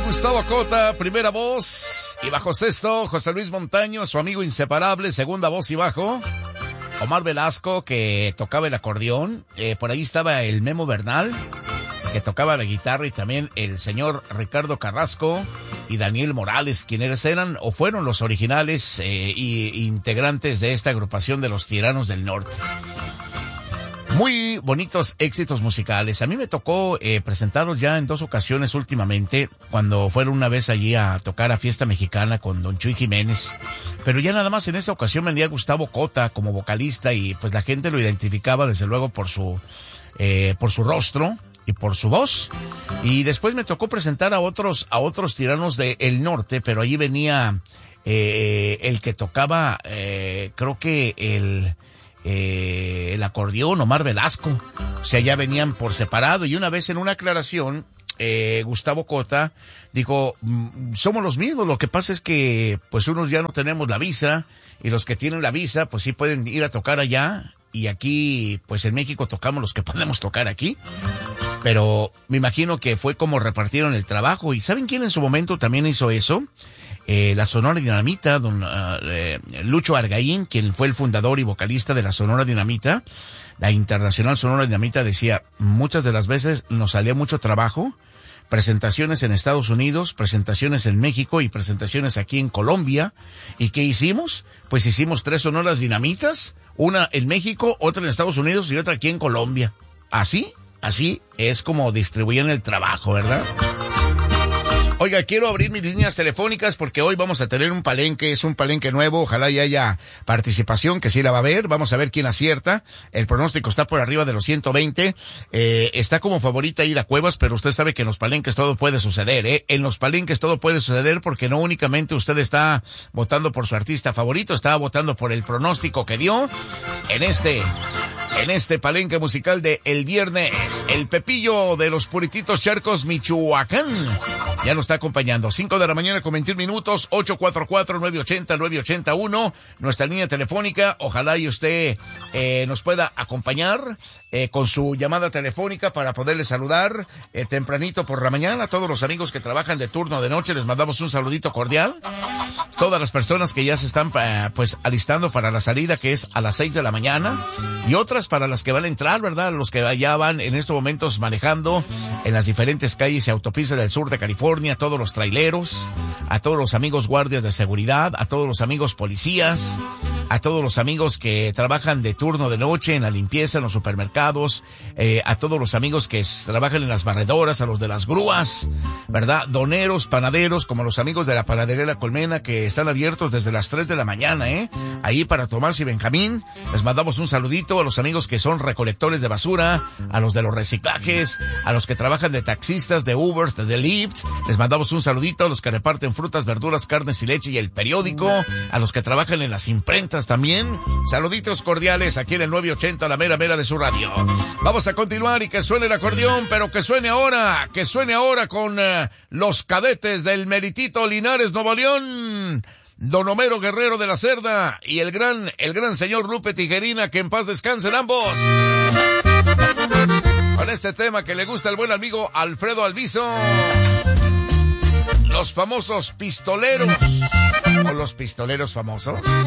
Gustavo Cota, primera voz, y bajo sexto, José Luis Montaño, su amigo inseparable, segunda voz y bajo, Omar Velasco, que tocaba el acordeón, por ahí estaba el Memo Bernal, que tocaba la guitarra, y también el señor Ricardo Carrasco y Daniel Morales, quienes eran o fueron los originales y integrantes de esta agrupación de los Tiranos del Norte. Muy bonitos éxitos musicales. A mí me tocó presentarlos ya en 2 ocasiones últimamente, cuando fueron una vez allí a tocar a Fiesta Mexicana con Don Chuy Jiménez. Pero ya nada más en esta ocasión venía Gustavo Cota como vocalista, y pues la gente lo identificaba desde luego por su rostro y por su voz. Y después me tocó presentar a otros Tiranos del Norte, pero allí venía el que tocaba, creo que el acordeón, Omar Velasco. O sea, ya venían por separado, y una vez en una aclaración, Gustavo Cota dijo, somos los mismos, lo que pasa es que pues unos ya no tenemos la visa, y los que tienen la visa pues sí pueden ir a tocar allá, y aquí pues en México tocamos los que podemos tocar aquí. Pero me imagino que fue como repartieron el trabajo. ¿Y saben quién en su momento también hizo eso? La Sonora Dinamita, don Lucho Argaín, quien fue el fundador y vocalista de la Sonora Dinamita. La Internacional Sonora Dinamita decía, muchas de las veces nos salía mucho trabajo, presentaciones en Estados Unidos, presentaciones en México y presentaciones aquí en Colombia. ¿Y qué hicimos? Pues hicimos 3 Sonoras Dinamitas, una en México, otra en Estados Unidos y otra aquí en Colombia. Así es como distribuían el trabajo, ¿verdad? Oiga, quiero abrir mis líneas telefónicas porque hoy vamos a tener un palenque, es un palenque nuevo, ojalá y haya participación, que sí la va a haber, vamos a ver quién acierta. El pronóstico está por arriba de los 120, está como favorita Ida Cuevas, pero usted sabe que en los palenques todo puede suceder, en los palenques todo puede suceder, porque no únicamente usted está votando por su artista favorito, está votando por el pronóstico que dio en este palenque musical de el viernes. El Pepillo de los Purititos Charcos, Michoacán, ya nos está acompañando. 5 de la mañana con 21 minutos, 844-980-981, nuestra línea telefónica. Ojalá y usted nos pueda acompañar con su llamada telefónica para poderle saludar tempranito por la mañana. A todos los amigos que trabajan de turno de noche les mandamos un saludito cordial. Todas las personas que ya se están pues alistando para la salida, que es a las 6 de la mañana, y otras para las que van a entrar, ¿verdad? Los que ya van en estos momentos manejando en las diferentes calles y autopistas del sur de California, a todos los traileros, a todos los amigos guardias de seguridad, a todos los amigos policías, a todos los amigos que trabajan de turno de noche en la limpieza, en los supermercados, a todos los amigos que trabajan en las barredoras, a los de las grúas, ¿verdad? Doneros, panaderos, como los amigos de la panadería La Colmena, que están abiertos desde las 3 de la mañana, ahí para Tomás y Benjamín. Les mandamos un saludito a los amigos que son recolectores de basura, a los de los reciclajes, a los que trabajan de taxistas, de Ubers, de Lyft. Les mandamos un saludito a los que reparten frutas, verduras, carnes y leche y el periódico, a los que trabajan en las imprentas también. Saluditos cordiales aquí en el 980, la mera de su radio. Vamos a continuar, y que suene el acordeón, pero que suene ahora con los Cadetes del Meritito Linares, Nuevo León. Don Homero Guerrero de la Cerda y el gran señor Lupe Tijerina, que en paz descansen ambos. Con este tema que le gusta al buen amigo Alfredo Alviso, los famosos pistoleros, o los pistoleros famosos.